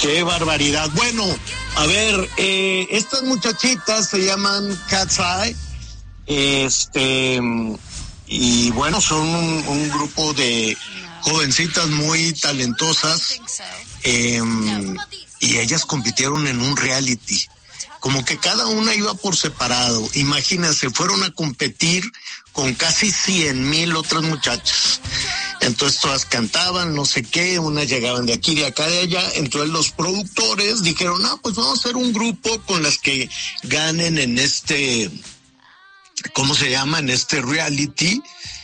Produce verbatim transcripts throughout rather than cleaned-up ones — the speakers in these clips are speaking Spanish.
Qué barbaridad. Bueno, a ver, eh, estas muchachitas se llaman Cat's Eye, este, y bueno, son un, un grupo de jovencitas muy talentosas, eh, y ellas compitieron en un reality. Como que cada una iba por separado. Imagínense, fueron a competir con casi cien mil otras muchachas. Entonces todas cantaban, no sé qué, unas llegaban de aquí, de acá, de allá. Entonces los productores dijeron, no, pues vamos a hacer un grupo con las que ganen en este, ¿cómo se llama? En este reality.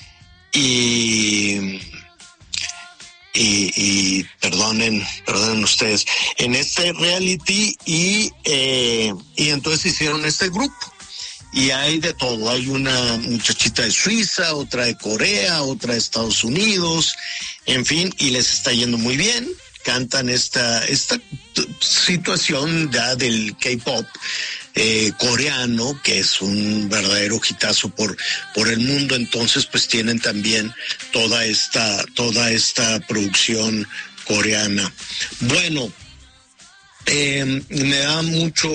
Y... Y, y perdonen, perdonen ustedes, en este reality y, eh, y entonces hicieron este grupo. Y hay de todo, hay una muchachita de Suiza, otra de Corea, otra de Estados Unidos, en fin, y les está yendo muy bien. Cantan esta, esta situación ya del K-pop eh, coreano, que es un verdadero hitazo por, por el mundo. Entonces, pues tienen también toda esta, toda esta producción coreana. Bueno, eh, me da mucho,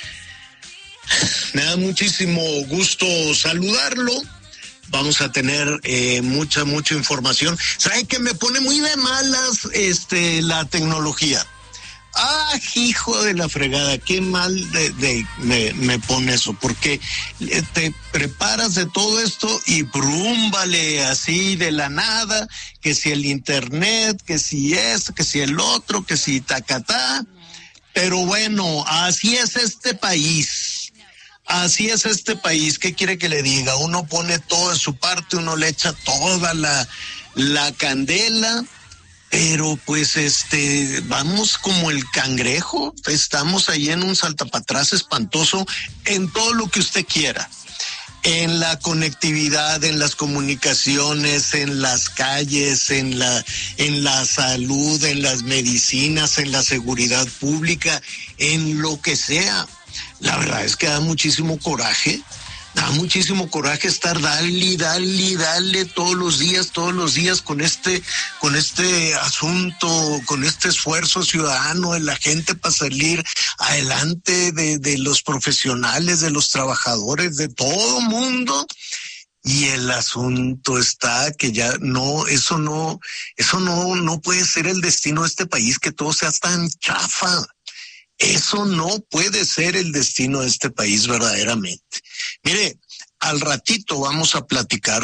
me da muchísimo gusto saludarlo. Vamos a tener eh, mucha, mucha información. ¿Saben que me pone muy de malas este la tecnología? Ah, hijo de la fregada, qué mal de, de me, me pone eso, porque te preparas de todo esto y brúmbale así de la nada, que si el internet, que si esto, que si el otro, que si tacatá. Pero bueno, así es este país. Así es este país, ¿qué quiere que le diga? Uno pone todo de su parte, uno le echa toda la, la candela, pero pues este, vamos como el cangrejo, estamos ahí en un saltapatrás espantoso en todo lo que usted quiera. En la conectividad, en las comunicaciones, en las calles, en la, en la salud, en las medicinas, en la seguridad pública, en lo que sea. La verdad es que da muchísimo coraje, da muchísimo coraje estar dale, dale, dale todos los días, todos los días con este, con este asunto, con este esfuerzo ciudadano de la gente para salir adelante, de, de los profesionales, de los trabajadores, de todo mundo. Y el asunto está que ya no, eso no, eso no, no puede ser el destino de este país, que todo sea tan chafa. Eso no puede ser el destino de este país verdaderamente. Mire, al ratito vamos a platicar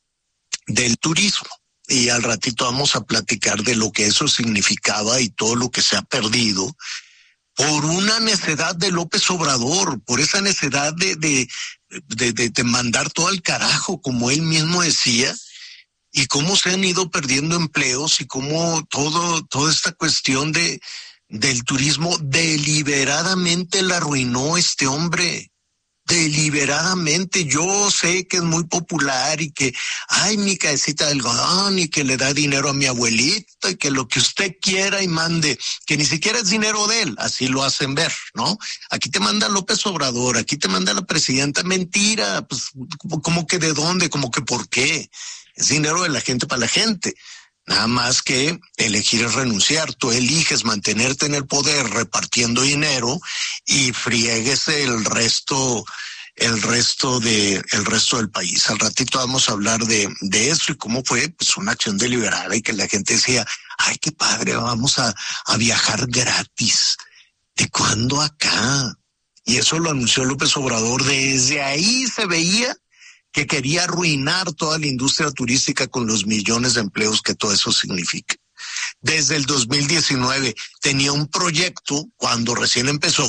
del turismo y al ratito vamos a platicar de lo que eso significaba y todo lo que se ha perdido por una necedad de López Obrador, por esa necedad de, de, de, de, de mandar todo al carajo, como él mismo decía, y cómo se han ido perdiendo empleos y cómo todo, toda esta cuestión de del turismo deliberadamente la arruinó este hombre, deliberadamente. Yo sé que es muy popular y que, ay, mi cabecita de algodón, y que le da dinero a mi abuelita y que lo que usted quiera y mande, que ni siquiera es dinero de él, así lo hacen ver, ¿no? Aquí te manda López Obrador, aquí te manda la presidenta, mentira, pues, como que de dónde, como que por qué, es dinero de la gente para la gente. Nada más que elegir es renunciar. Tú eliges mantenerte en el poder repartiendo dinero y friéguese el resto, el resto de, el resto del país. Al ratito vamos a hablar de, de eso y cómo fue, pues, una acción deliberada y que la gente decía, ay, qué padre, vamos a, a viajar gratis. ¿De cuándo acá? Y eso lo anunció López Obrador. Desde ahí se veía que quería arruinar toda la industria turística con los millones de empleos que todo eso significa. Desde el dos mil diecinueve tenía un proyecto, cuando recién empezó,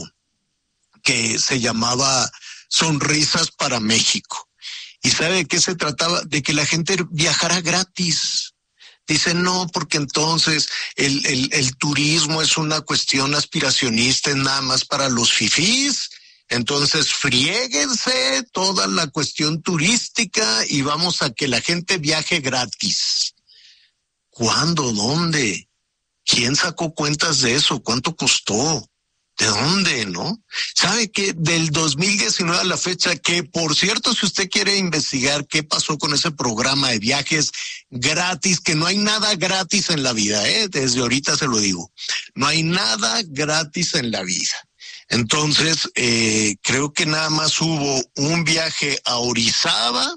que se llamaba Sonrisas para México. ¿Y sabe de qué se trataba? De que la gente viajara gratis. Dicen, no, porque entonces el, el, el turismo es una cuestión aspiracionista, es nada más para los fifís. Entonces, friéguense toda la cuestión turística y vamos a que la gente viaje gratis. ¿Cuándo? ¿Dónde? ¿Quién sacó cuentas de eso? ¿Cuánto costó? ¿De dónde, no? ¿Sabe qué? Del dos mil diecinueve a la fecha, que por cierto, si usted quiere investigar qué pasó con ese programa de viajes gratis, que no hay nada gratis en la vida, ¿eh? Desde ahorita se lo digo. no hay nada gratis en la vida. Entonces, eh, creo que nada más hubo un viaje a Orizaba,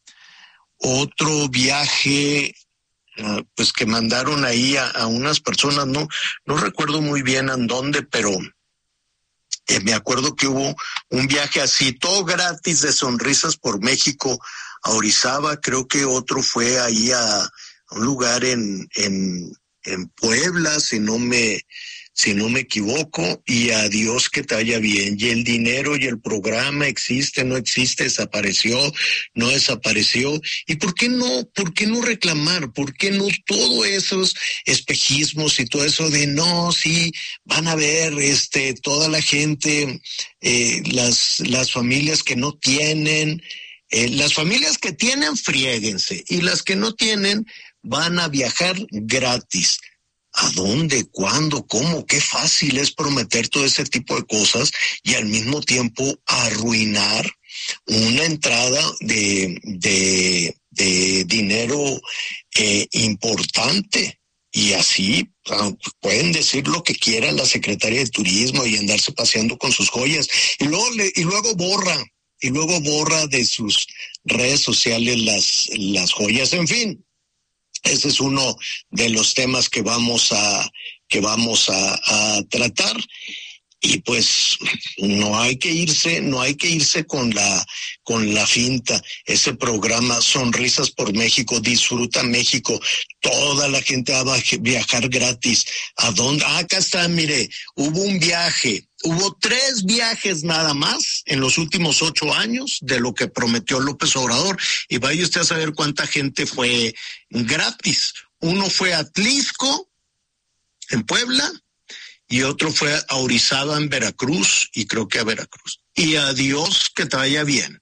otro viaje, uh, pues que mandaron ahí a, a unas personas, no, no recuerdo muy bien en dónde, pero eh, me acuerdo que hubo un viaje así, todo gratis de Sonrisas por México a Orizaba. Creo que otro fue ahí a, a un lugar en, en, en Puebla, si no me, si no me equivoco, y a Dios que te vaya bien. Y el dinero y el programa existe, no existe, desapareció, no desapareció. ¿Y por qué no, por qué no reclamar? ¿Por qué no todos esos espejismos y todo eso de no, sí, van a ver, este, toda la gente, eh, las, las familias que no tienen, eh, las familias que tienen, friéguense, y las que no tienen van a viajar gratis. ¿A dónde? ¿Cuándo? ¿Cómo? Qué fácil es prometer todo ese tipo de cosas y al mismo tiempo arruinar una entrada de, de, de dinero eh, importante. Y así pueden decir lo que quiera la secretaria de Turismo y andarse paseando con sus joyas. Y luego, le, y luego borra, y luego borra de sus redes sociales las, las joyas. En fin. Ese es uno de los temas que vamos a que vamos a, a tratar. Y pues no hay que irse, no hay que irse con la con la finta. Ese programa Sonrisas por México, Disfruta México, toda la gente va a viajar gratis. ¿A dónde? Ah, acá está, mire, hubo un viaje, hubo tres viajes nada más en los últimos ocho años de lo que prometió López Obrador. Y vaya usted a saber cuánta gente fue gratis. Uno fue a Atlixco, en Puebla, y otro fue a Orizaba en Veracruz, y creo que a Veracruz. Y adiós, que te vaya bien.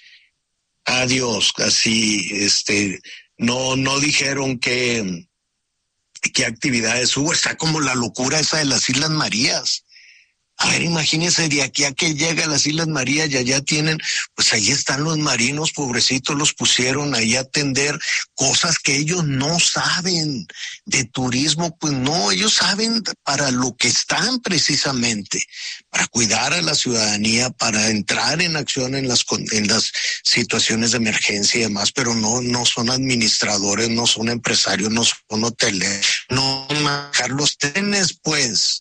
Adiós, así, este, no, no dijeron que, qué actividades hubo. Está como la locura esa de las Islas Marías. A ver, imagínense, de aquí a que llega a las Islas Marías y allá tienen, pues ahí están los marinos, pobrecitos, los pusieron ahí a atender cosas que ellos no saben de turismo. Pues no, ellos saben para lo que están precisamente, para cuidar a la ciudadanía, para entrar en acción en las, en las situaciones de emergencia y demás, pero no, no son administradores, no son empresarios, no son hoteles, no manejar los trenes, pues.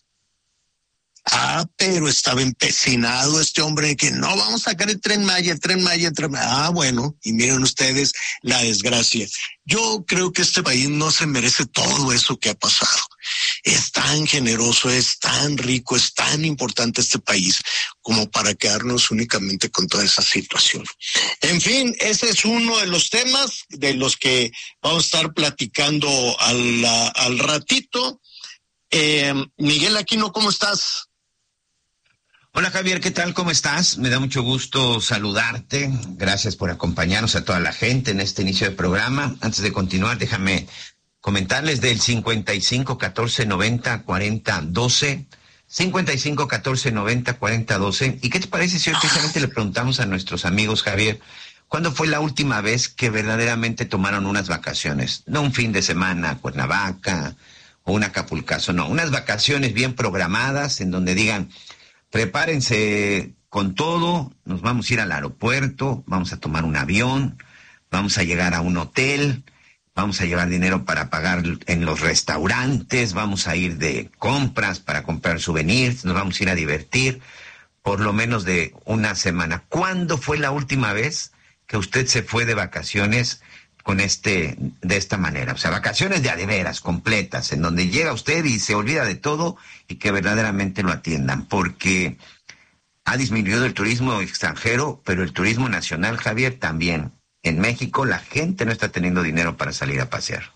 Ah, pero estaba empecinado este hombre de que no, vamos a sacar el Tren Maya, el Tren Maya, el Tren Maya. Ah, bueno, y miren ustedes la desgracia. Yo creo que este país no se merece todo eso que ha pasado. Es tan generoso, es tan rico, es tan importante este país como para quedarnos únicamente con toda esa situación. En fin, ese es uno de los temas de los que vamos a estar platicando al, al ratito. Eh, Miguel Aquino, ¿cómo estás? Hola Javier, ¿qué tal? ¿Cómo estás? Me da mucho gusto saludarte. Gracias por acompañarnos a toda la gente en este inicio de programa. Antes de continuar, déjame comentarles del cincuenta y cinco catorce noventa cuarenta doce, cincuenta y cinco catorce noventa cuarenta doce. ¿Y qué te parece si hoy precisamente le preguntamos a nuestros amigos, Javier, cuándo fue la última vez que verdaderamente tomaron unas vacaciones? No un fin de semana a Cuernavaca o un Acapulcazo, no, unas vacaciones bien programadas en donde digan, prepárense con todo, nos vamos a ir al aeropuerto, vamos a tomar un avión, vamos a llegar a un hotel, vamos a llevar dinero para pagar en los restaurantes, vamos a ir de compras para comprar souvenirs, nos vamos a ir a divertir por lo menos de una semana. ¿Cuándo fue la última vez que usted se fue de vacaciones con este, de esta manera? O sea, vacaciones de a de veras, completas, en donde llega usted y se olvida de todo y que verdaderamente lo atiendan, porque ha disminuido el turismo extranjero, pero el turismo nacional, Javier, también. En México la gente no está teniendo dinero para salir a pasear.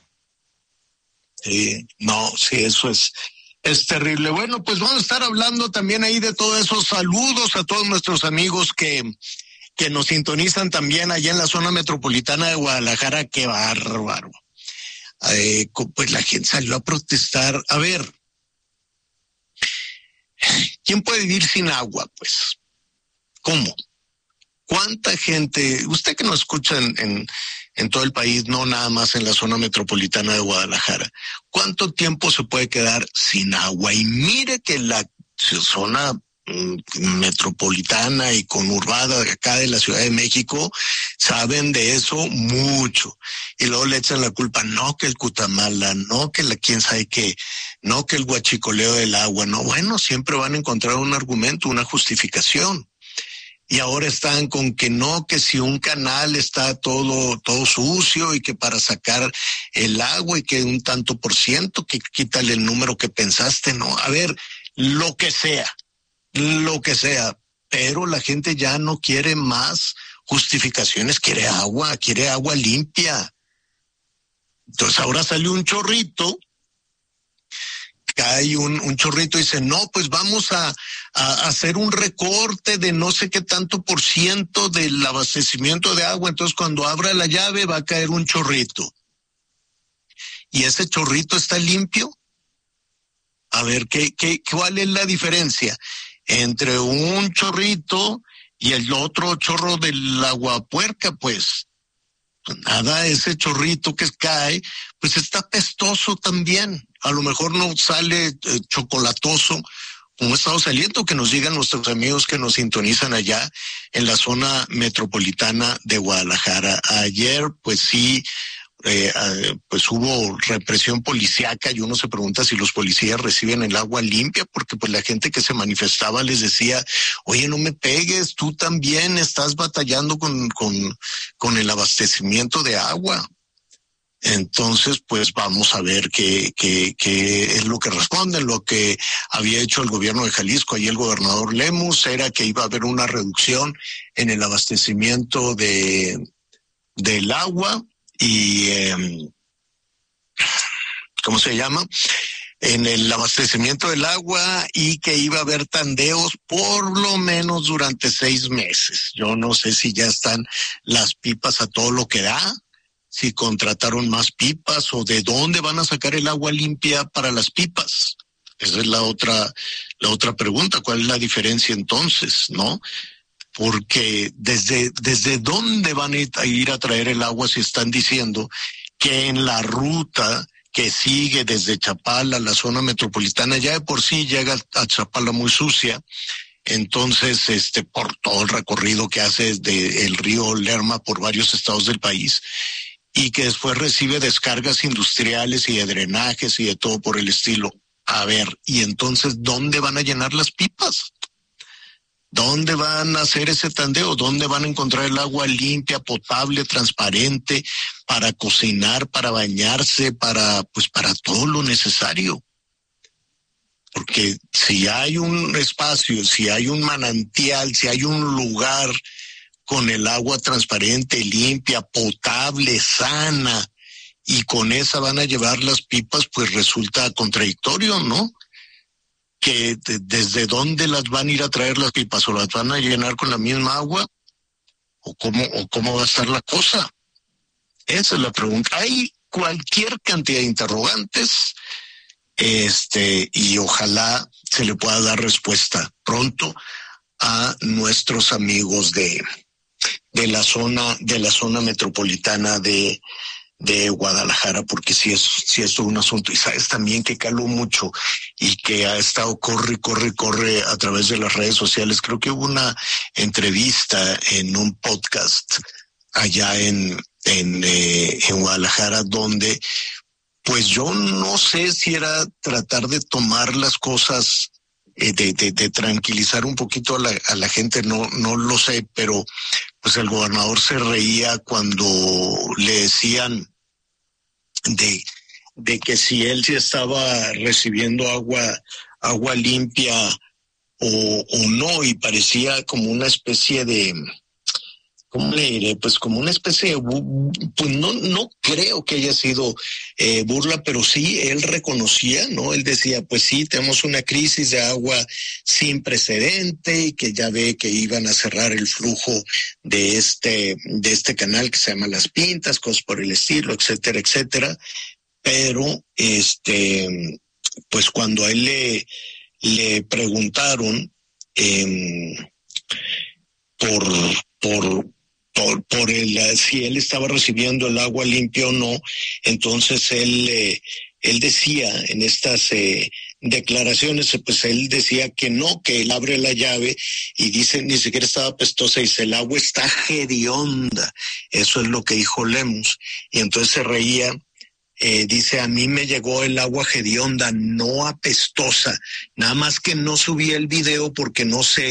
Sí, no, sí, eso es, es terrible. Bueno, pues vamos a estar hablando también ahí de todos esos saludos a todos nuestros amigos que que nos sintonizan también allá en la zona metropolitana de Guadalajara. Qué bárbaro. Eh, pues la gente salió a protestar. A ver, ¿quién puede vivir sin agua? Pues, ¿cómo? ¿Cuánta gente, usted que nos escucha en, en, en todo el país, no nada más en la zona metropolitana de Guadalajara. ¿Cuánto tiempo se puede quedar sin agua? Y mire que la zona metropolitana y conurbada de acá de la Ciudad de México saben de eso mucho, y luego le echan la culpa, no que el Cutamala, no que la quién sabe qué, no que el huachicoleo del agua, no, bueno, siempre van a encontrar un argumento, una justificación. Y ahora están con que no, que si un canal está todo, todo sucio y que para sacar el agua y que un tanto por ciento, que quítale el número que pensaste, no, a ver, lo que sea, lo que sea, pero la gente ya no quiere más justificaciones, quiere agua, quiere agua limpia. Entonces ahora salió un chorrito, cae un, un chorrito y dice, no, pues vamos a, a hacer un recorte de no sé qué tanto por ciento del abastecimiento de agua, entonces cuando abra la llave va a caer un chorrito. ¿Y ese chorrito está limpio? A ver, ¿qué, qué, cuál es la diferencia entre un chorrito y el otro chorro del agua puerca? Pues, pues nada, ese chorrito que cae, pues está pestoso también. A lo mejor no sale eh, chocolatoso como ha estado saliendo, que nos digan nuestros amigos que nos sintonizan allá en la zona metropolitana de Guadalajara. Ayer, pues sí, Eh, eh, pues hubo represión policíaca y uno se pregunta si los policías reciben el agua limpia, porque pues la gente que se manifestaba les decía, oye, no me pegues, tú también estás batallando con, con, con el abastecimiento de agua. Entonces, pues vamos a ver qué, qué, qué es lo que responden. Lo que había hecho el gobierno de Jalisco, ahí el gobernador Lemus, era que iba a haber una reducción en el abastecimiento de del agua. Y, eh, ¿cómo se llama? En el abastecimiento del agua, y que iba a haber tandeos por lo menos durante seis meses. Yo no sé si ya están las pipas a todo lo que da, si contrataron más pipas o de dónde van a sacar el agua limpia para las pipas. Esa es la otra, la otra pregunta. ¿Cuál es la diferencia entonces, no? Porque desde, desde dónde van a ir a traer el agua si están diciendo que en la ruta que sigue desde Chapala, la zona metropolitana, ya de por sí llega a Chapala muy sucia, entonces este por todo el recorrido que hace desde el río Lerma por varios estados del país, y que después recibe descargas industriales y de drenajes y de todo por el estilo. A ver, ¿y entonces dónde van a llenar las pipas? ¿Dónde van a hacer ese tandeo? ¿Dónde van a encontrar el agua limpia, potable, transparente, para cocinar, para bañarse, para, pues, para todo lo necesario? Porque si hay un espacio, si hay un manantial, si hay un lugar con el agua transparente, limpia, potable, sana, y con esa van a llevar las pipas, pues resulta contradictorio, ¿no? Que de, desde dónde las van a ir a traer las pipas, o las van a llenar con la misma agua, o cómo, o cómo va a estar la cosa. Esa es la pregunta. Hay cualquier cantidad de interrogantes, este, y ojalá se le pueda dar respuesta pronto a nuestros amigos de, de la zona, de la zona metropolitana de de Guadalajara, porque sí es, sí es todo un asunto. Y sabes también que caló mucho y que ha estado corre, corre, corre a través de las redes sociales. Creo que hubo una entrevista en un podcast allá en, en, eh, en Guadalajara, donde pues yo no sé si era tratar de tomar las cosas, eh, de, de, de tranquilizar un poquito a la, a la gente, no, no lo sé, pero pues el gobernador se reía cuando le decían de, de que si él sí estaba recibiendo agua, agua limpia o, o no, y parecía como una especie de, ¿cómo le diré? Pues como una especie de, pues no, no creo que haya sido eh, burla, pero sí él reconocía, ¿no? Él decía, pues sí, tenemos una crisis de agua sin precedente, y que ya ve que iban a cerrar el flujo de este, de este canal que se llama Las Pintas, cosas por el estilo, etcétera, etcétera. Pero, este, pues cuando a él le, le preguntaron eh, por, por por, por el, si él estaba recibiendo el agua limpia o no. Entonces él, eh, él decía en estas eh, declaraciones, pues él decía que no, que él abre la llave y dice, ni siquiera estaba apestosa, dice, el agua está hedionda. Eso es lo que dijo Lemus. Y entonces se reía. Eh, dice, a mí me llegó el agua hedionda, no apestosa, nada más que no subí el video porque no sé